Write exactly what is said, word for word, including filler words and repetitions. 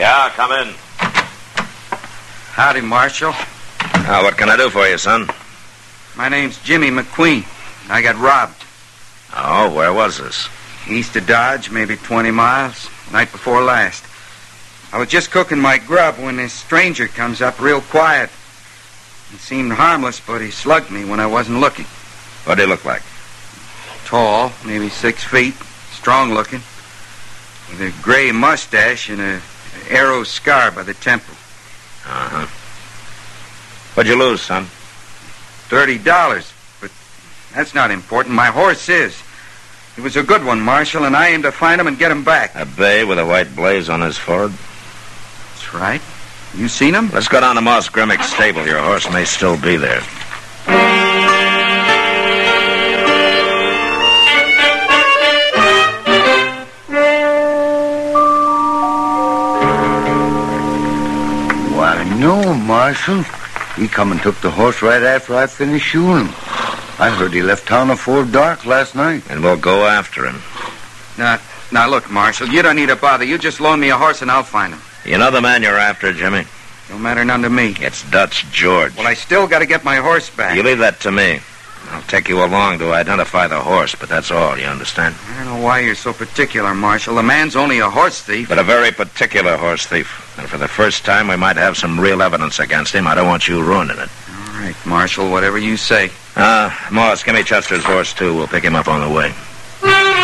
Yeah, come in. Howdy, Marshal. Now, what can I do for you, son? My name's Jimmy McQueen. I got robbed. Oh, where was this? East of Dodge, maybe twenty miles. Night before last. I was just cooking my grub when this stranger comes up real quiet. He seemed harmless, but he slugged me when I wasn't looking. What did he look like? Tall, maybe six feet. Strong looking. With a gray mustache and a arrow scar by the temple. Uh-huh. What'd you lose, son? Thirty dollars. But that's not important. My horse is. He was a good one, Marshal, and I aim to find him and get him back. A bay with a white blaze on his forehead? That's right. You seen him? Let's go down to Moss Grimmick's stable. Your horse may still be there. Why, no, Marshal. He come and took the horse right after I finished shooting him. I heard he left town before dark last night. And we'll go after him. Now, now look, Marshal, you don't need to bother. You just loan me a horse and I'll find him. You know the man you're after, Jimmy? Don't matter none to me. It's Dutch George. Well, I still got to get my horse back. You leave that to me. I'll take you along to identify the horse, but that's all, you understand? I don't know why you're so particular, Marshal. The man's only a horse thief. But a very particular horse thief. And for the first time, we might have some real evidence against him. I don't want you ruining it. All right, Marshal, whatever you say. Uh, Moss, give me Chester's horse, too. We'll pick him up on the way.